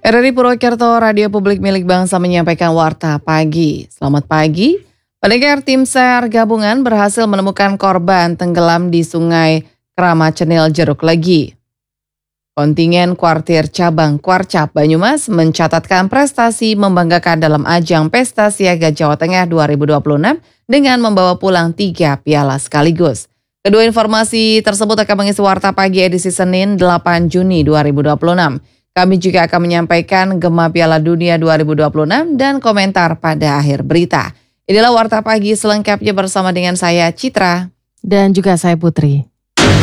RRI Purwokerto, Radio Publik Milik Bangsa menyampaikan warta pagi. Selamat pagi. Pendengar, tim SAR gabungan berhasil menemukan korban tenggelam di Sungai Kramacenil, Jeruk Legi. Kontingen Kuartir Cabang Kuarcap Banyumas mencatatkan prestasi membanggakan dalam ajang Pesta Siaga Jawa Tengah 2026 dengan membawa pulang 3 piala sekaligus. Kedua informasi tersebut akan mengisi warta pagi edisi Senin 8 Juni 2026. Kami juga akan menyampaikan Gema Piala Dunia 2026 dan komentar pada akhir berita. Inilah warta pagi selengkapnya bersama dengan saya Citra. Dan juga saya Putri.